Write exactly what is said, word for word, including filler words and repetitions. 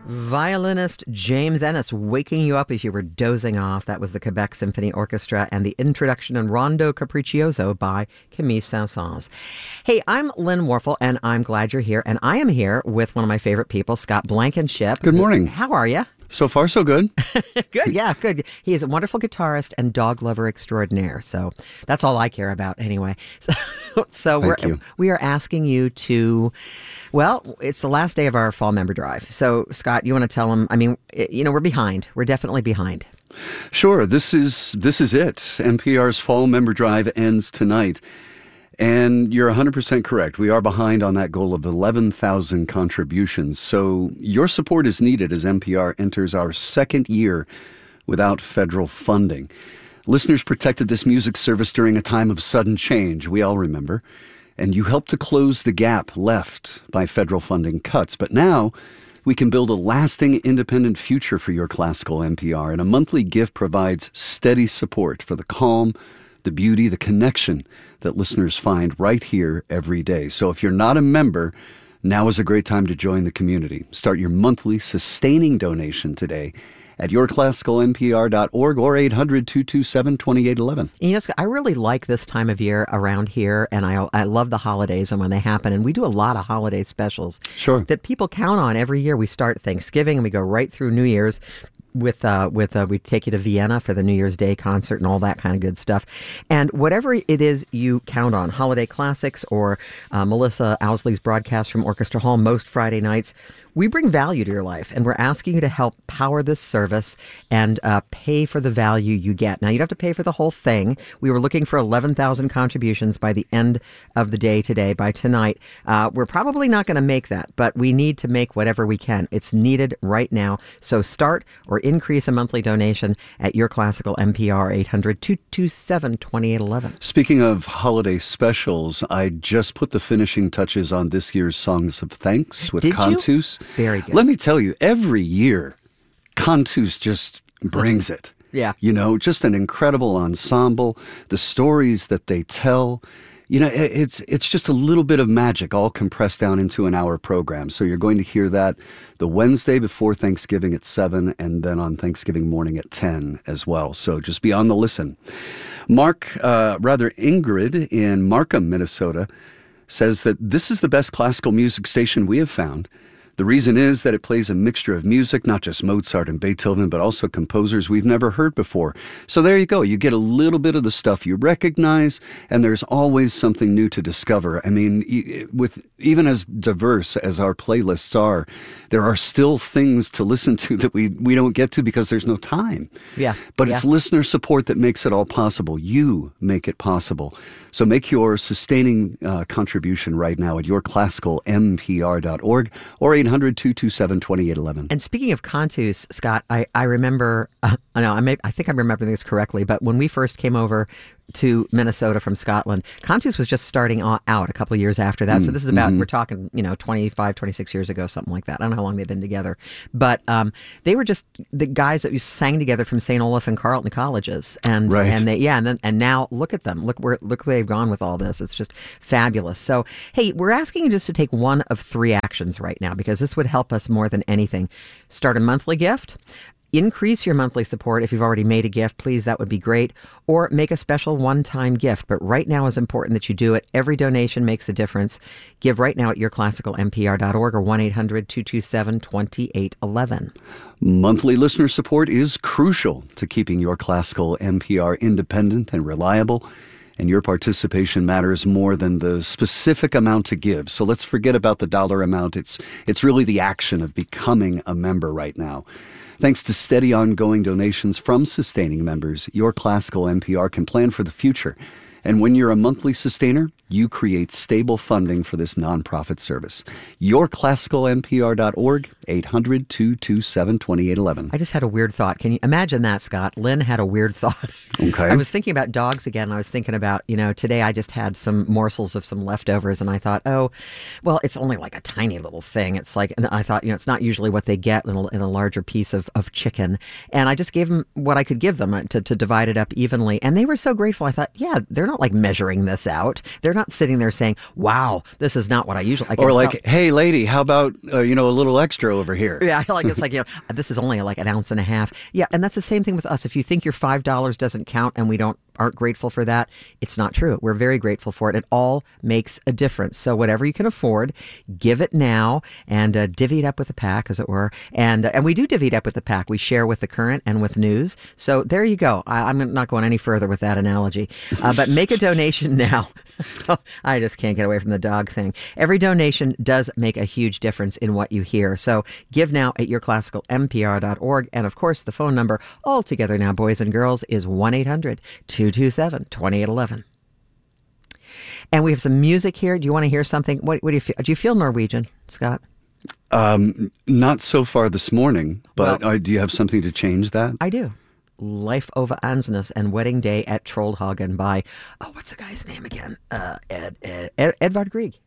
Violinist James Ennis waking you up as you were dozing off. That was the Quebec Symphony Orchestra and the introduction in Rondo Capriccioso by Camille Saint-Saëns. Hey, I'm Lynn Warfel, and I'm glad you're here. And I am here with one of my favorite people, Scott Blankenship. Good morning. How are you? So far, so good. Good, yeah, good. He is a wonderful guitarist and dog lover extraordinaire. So that's all I care about anyway. So, so we're, you. we are asking you to, well, it's the last day of our fall member drive. So, Scott, you want to tell them, I mean, you know, we're behind. We're definitely behind. Sure. This is this is it. N P R's fall member drive ends tonight. And you're one hundred percent correct. We are behind on that goal of eleven thousand contributions. So your support is needed as N P R enters our second year without federal funding. Listeners protected this music service during a time of sudden change, we all remember. And you helped to close the gap left by federal funding cuts. But now we can build a lasting independent future for your classical N P R. And a monthly gift provides steady support for the calm, the beauty, the connection that listeners find right here every day. So if you're not a member, now is a great time to join the community. Start your monthly sustaining donation today at your classical n p r dot org or eight hundred, two two seven, two eight one one. You know, Scott, I really like this time of year around here, and I I love the holidays and when they happen. And we do a lot of holiday specials Sure. that people count on every year. We start Thanksgiving and we go right through New Year's. With uh, with uh, we take you to Vienna for the New Year's Day concert and all that kind of good stuff. And whatever it is you count on, holiday classics or uh, Melissa Owsley's broadcast from Orchestra Hall most Friday nights, we bring value to your life. And we're asking you to help power this service and uh, pay for the value you get. Now, you don't have to pay for the whole thing. We were looking for eleven thousand contributions by the end of the day today, by tonight. Uh, we're probably not going to make that, but we need to make whatever we can. It's needed right now. So start or increase a monthly donation at your classical N P R, eight hundred, two two seven, two eight one one. Speaking of holiday specials, I just put the finishing touches on this year's Songs of Thanks with Did you? Cantus. Very good. Let me tell you, every year, Cantus just brings it. Yeah. You know, just an incredible ensemble, the stories that they tell. You know, it's it's just a little bit of magic all compressed down into an hour program. So you're going to hear that the Wednesday before Thanksgiving at seven and then on Thanksgiving morning at ten as well. So just be on the listen. Mark, uh, rather Ingrid in Markham, Minnesota, says that this is the best classical music station we have found. The reason is that it plays a mixture of music, not just Mozart and Beethoven, but also composers we've never heard before. So there you go. You get a little bit of the stuff you recognize, and there's always something new to discover. I mean, with even as diverse as our playlists are, there are still things to listen to that we, we don't get to because there's no time. Yeah. But yeah. it's listener support that makes it all possible. You make it possible. So make your sustaining uh, contribution right now at your classical n p r dot org or eight hundred, two two seven, two eight one one. And speaking of Cantus, Scott, I, I remember, uh, I know, I, may, I think I'm remembering this correctly, but when we first came over to Minnesota from Scotland, Cantus was just starting out a couple of years after that. Mm, so this is about, mm-hmm. we're talking, you know, twenty-five, twenty-six years ago, something like that. I don't know how long they've been together. But um, they were just the guys that we sang together from Saint Olaf and Carleton colleges. And right. and they, yeah, and then and now look at them. Look where look where they've gone with all this. It's just fabulous. So, hey, we're asking you just to take one of three actions right now because this would help us more than anything. Start a monthly gift. Increase your monthly support. If you've already made a gift, please, that would be great. Or make a special one-time gift. But right now is important that you do it. Every donation makes a difference. Give right now at your classical n p r dot org or one eight hundred, two two seven, two eight one one. Monthly listener support is crucial to keeping your classical N P R independent and reliable. And your participation matters more than the specific amount to give. So let's forget about the dollar amount. It's it's really the action of becoming a member right now. Thanks to steady ongoing donations from sustaining members, your classical N P R can plan for the future. And when you're a monthly sustainer, you create stable funding for this nonprofit service. your classical n p r dot org, eight hundred, two two seven, two eight one one. I just had a weird thought. Can you imagine that, Scott? Lynn had a weird thought. Okay. I was thinking about dogs again, and I was thinking about, you know, today I just had some morsels of some leftovers, and I thought, oh, well, it's only like a tiny little thing. It's like, and I thought, you know, it's not usually what they get in a, in a larger piece of, of chicken. And I just gave them what I could give them to, to divide it up evenly. And they were so grateful. I thought, yeah, there's They're not like measuring this out. They're not sitting there saying, wow, this is not what I usually like. Or like, hey, lady, how about, uh, you know, a little extra over here? Yeah, I like it's like, you know, this is only like an ounce and a half. Yeah, and that's the same thing with us. If you think your five dollars doesn't count and we don't aren't grateful for that, it's not true. We're very grateful for it. It all makes a difference. So whatever you can afford, give it now and uh, divvy it up with the pack, as it were. And uh, and we do divvy it up with the pack. We share with the current and with news. So there you go. I, I'm not going any further with that analogy. Uh, but make a donation now. I just can't get away from the dog thing. Every donation does make a huge difference in what you hear. So give now at your classical m p r dot org. And of course, the phone number all together now, boys and girls, is one eight hundred two two seven two eight one one. And we have some music here. Do you want to hear something? What, what do you feel? Do you feel Norwegian, Scott? Um, not so far this morning, but Well, uh, do you have something to change that? I do. Life over Ansnes and Wedding Day at Trollhagen by, oh, what's the guy's name again? Uh, Ed, Ed, Ed, Edvard Grieg.